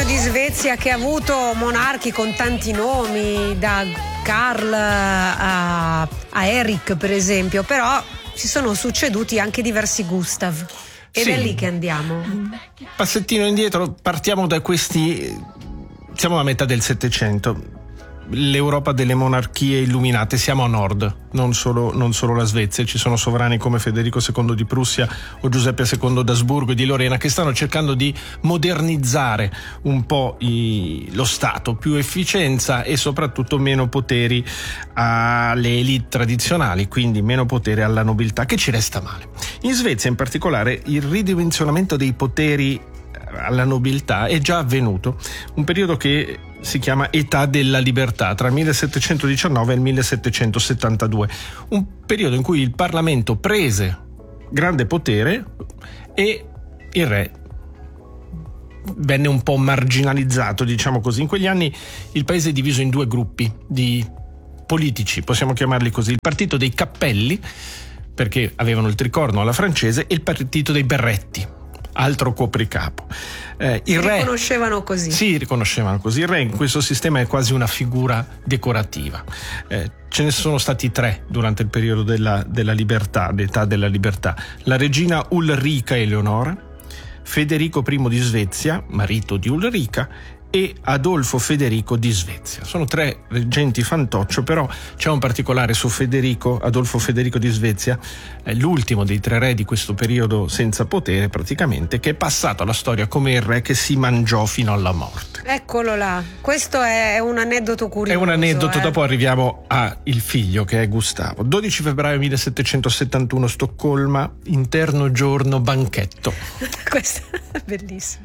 di Svezia che ha avuto monarchi con tanti nomi, da Carl a Eric per esempio, però si sono succeduti anche diversi Gustav. Ed è lì che andiamo. Passettino indietro, partiamo da questi, siamo a metà del Settecento. L'Europa delle monarchie illuminate, siamo a nord, non solo la Svezia, ci sono sovrani come Federico II di Prussia o Giuseppe II d'Asburgo e di Lorena che stanno cercando di modernizzare un po' lo Stato, più efficienza e soprattutto meno poteri alle elite tradizionali, quindi meno potere alla nobiltà, che ci resta male. In Svezia in particolare il ridimensionamento dei poteri alla nobiltà è già avvenuto, un periodo che si chiama Età della Libertà, tra il 1719 e il 1772, un periodo in cui il Parlamento prese grande potere e il re venne un po' marginalizzato, diciamo così. In quegli anni il paese è diviso in due gruppi di politici, possiamo chiamarli così: il partito dei cappelli, perché avevano il tricorno alla francese, e il partito dei berretti, altro copricapo. Il re riconoscevano così. Sì, riconoscevano così. Il re in questo sistema è quasi una figura decorativa. Ce ne sono stati tre durante il periodo della libertà, l'età della libertà: la regina Ulrica Eleonora, Federico I di Svezia, marito di Ulrica, e Adolfo Federico di Svezia. Sono tre reggenti fantoccio, però c'è un particolare su Adolfo Federico di Svezia, l'ultimo dei tre re di questo periodo senza potere praticamente, che è passato alla storia come il re che si mangiò fino alla morte. Eccolo là, questo è un aneddoto curioso. È un aneddoto, dopo arriviamo al figlio che è Gustavo. 12 febbraio 1771, Stoccolma, interno giorno, banchetto. Questo è bellissimo.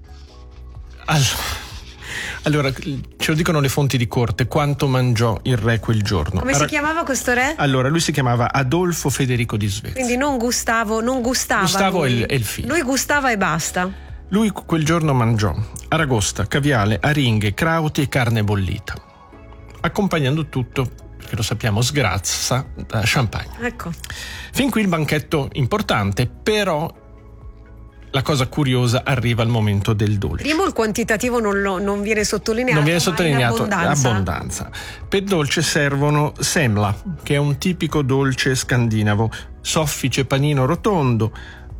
Allora, ce lo dicono le fonti di corte, quanto mangiò il re quel giorno. Come si chiamava questo re? Allora, lui si chiamava Adolfo Federico di Svezia. Quindi non Gustavo. Gustavo è il figlio. Lui gustava e basta. Lui quel giorno mangiò aragosta, caviale, aringhe, crauti e carne bollita, accompagnando tutto, perché lo sappiamo, sgrazza da champagne. Ecco. Fin qui il banchetto importante, però la cosa curiosa arriva al momento del dolce. Primo, il quantitativo non viene sottolineato. Non viene sottolineato, abbondanza. Per dolce servono semla, che è un tipico dolce scandinavo, soffice panino rotondo,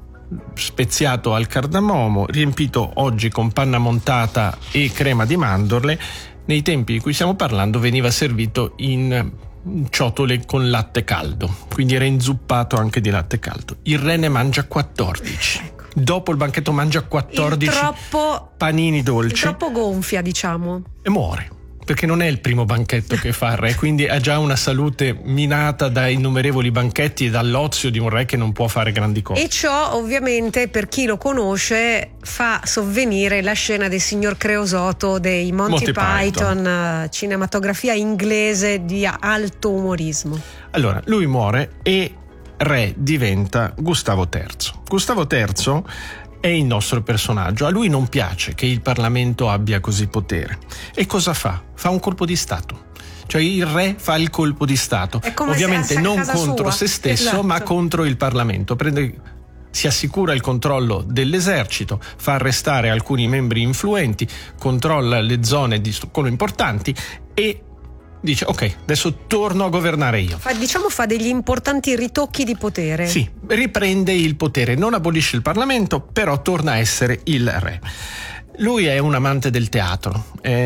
speziato al cardamomo, riempito oggi con panna montata e crema di mandorle. Nei tempi di cui stiamo parlando veniva servito in ciotole con latte caldo, quindi era inzuppato anche di latte caldo. Il re ne mangia 14. Dopo il banchetto mangia 14 panini dolci. Troppo gonfia, diciamo. E muore, perché non è il primo banchetto che fa il re, quindi ha già una salute minata da innumerevoli banchetti e dall'ozio di un re che non può fare grandi cose. E ciò ovviamente, per chi lo conosce, fa sovvenire la scena del signor Creosoto dei Monty Python, cinematografia inglese di alto umorismo. Allora, lui muore e re diventa Gustavo III. Gustavo III è il nostro personaggio. A lui non piace che il Parlamento abbia così potere. E cosa fa? Fa un colpo di Stato. Cioè il re fa il colpo di Stato. Ovviamente non contro se stesso, esatto, ma contro il Parlamento. Si assicura il controllo dell'esercito, fa arrestare alcuni membri influenti, controlla le zone di Stoccolma importanti e dice: ok, adesso torno a governare io. Fa degli importanti ritocchi di potere. Sì, riprende il potere, non abolisce il Parlamento, però torna a essere il re. Lui è un amante del teatro,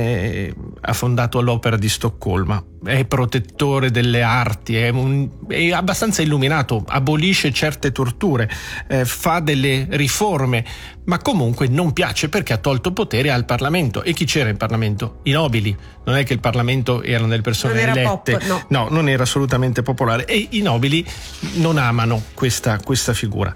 ha fondato l'Opera di Stoccolma, è protettore delle arti, è abbastanza illuminato, abolisce certe torture, fa delle riforme, ma comunque non piace perché ha tolto potere al Parlamento. E chi c'era in Parlamento? I nobili. Non è che il Parlamento erano delle persone elette. No, non era assolutamente popolare, e i nobili non amano questa figura.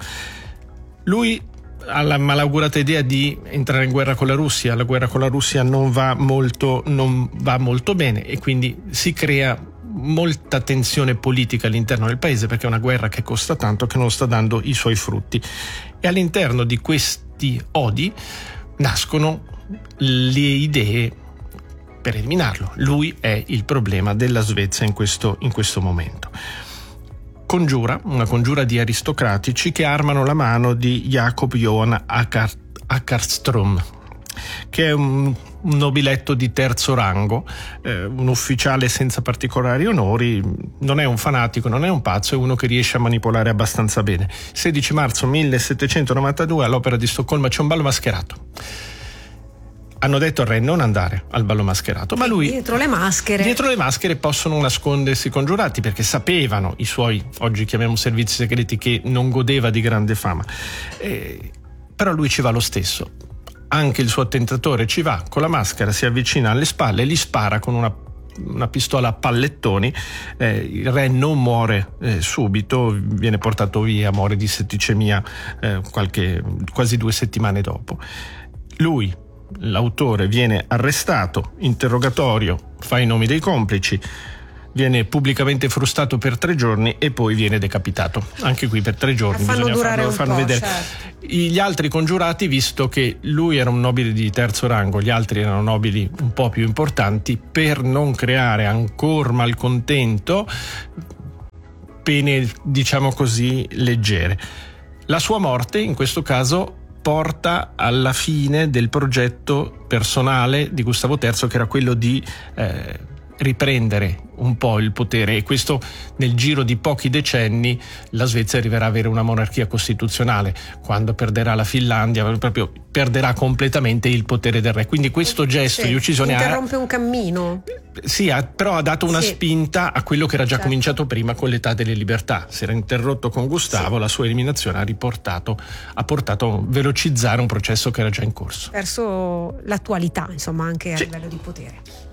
Lui ha la malaugurata idea di entrare in guerra con la Russia. La guerra con la Russia non va molto bene, e quindi si crea molta tensione politica all'interno del paese, perché è una guerra che costa tanto, che non sta dando i suoi frutti. E all'interno di questi odi nascono le idee per eliminarlo. Lui è il problema della Svezia in questo momento. Una congiura di aristocratici che armano la mano di Jacob Johan Ackarström. che è un nobiletto di terzo rango, un ufficiale senza particolari onori, non è un fanatico, non è un pazzo, è uno che riesce a manipolare abbastanza bene. 16 marzo 1792 all'Opera di Stoccolma c'è un ballo mascherato. Hanno detto al re non andare al ballo mascherato, ma lui dietro le maschere possono nascondersi i congiurati, perché sapevano i suoi, oggi chiamiamo servizi segreti, che non godeva di grande fama, però lui ci va lo stesso. Anche il suo attentatore ci va con la maschera, si avvicina alle spalle e gli spara con una pistola a pallettoni. Il re non muore subito, viene portato via, muore di setticemia quasi 2 settimane dopo. Lui, l'autore, viene arrestato, interrogatorio, fa i nomi dei complici, viene pubblicamente frustato per 3 giorni e poi viene decapitato. Anche qui per 3 giorni bisogna farlo vedere. Certo. Gli altri congiurati, visto che lui era un nobile di terzo rango, gli altri erano nobili un po' più importanti, per non creare ancora malcontento, pene, diciamo così, leggere. La sua morte, in questo caso, porta alla fine del progetto personale di Gustavo III, che era quello di riprendere un po' il potere, e questo nel giro di pochi decenni la Svezia arriverà ad avere una monarchia costituzionale. Quando perderà la Finlandia, proprio perderà completamente il potere del re. Quindi questo gesto di uccisione interrompe un cammino. Sì, però ha dato una spinta a quello che era già cominciato prima con l'età delle libertà. Si era interrotto con Gustavo, la sua eliminazione ha portato a velocizzare un processo che era già in corso. Verso l'attualità, insomma, anche a livello di potere.